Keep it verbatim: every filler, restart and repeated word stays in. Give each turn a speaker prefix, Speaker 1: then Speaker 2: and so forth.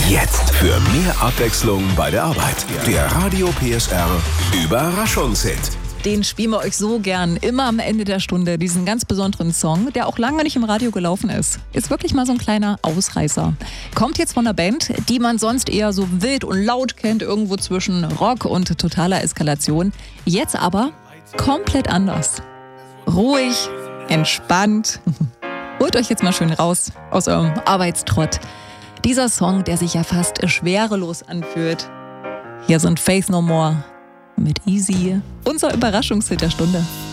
Speaker 1: Jetzt für mehr Abwechslung bei der Arbeit. Der Radio P S R Überraschungshit.
Speaker 2: Den spielen wir euch so gern immer am Ende der Stunde, diesen ganz besonderen Song, der auch lange nicht im Radio gelaufen ist. Ist wirklich mal so ein kleiner Ausreißer. Kommt jetzt von einer Band, die man sonst eher so wild und laut kennt, irgendwo zwischen Rock und totaler Eskalation. Jetzt aber komplett anders. Ruhig, entspannt. Holt euch jetzt mal schön raus aus eurem Arbeitstrott. Dieser Song, der sich ja fast schwerelos anfühlt. Hier sind Faith No More mit Easy, unser Überraschungshit der Stunde.